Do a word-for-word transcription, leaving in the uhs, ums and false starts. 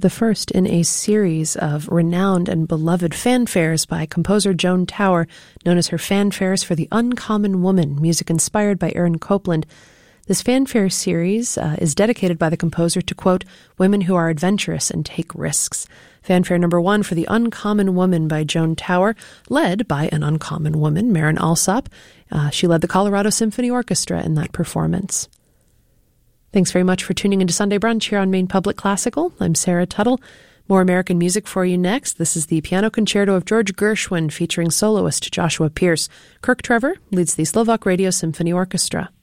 the first in a series of renowned and beloved fanfares by composer Joan Tower, known as her Fanfares for the Uncommon Woman, music inspired by Aaron Copland. This fanfare series uh, is dedicated by the composer to, quote, women who are adventurous and take risks. Fanfare number one for the Uncommon Woman by Joan Tower, led by an uncommon woman, Marin Alsop. Uh, she led the Colorado Symphony Orchestra in that performance. Thanks very much for tuning into Sunday Brunch here on Maine Public Classical. I'm Sarah Tuttle. More American music for you next. This is the Piano Concerto of George Gershwin featuring soloist Joshua Pierce. Kirk Trevor leads the Slovak Radio Symphony Orchestra.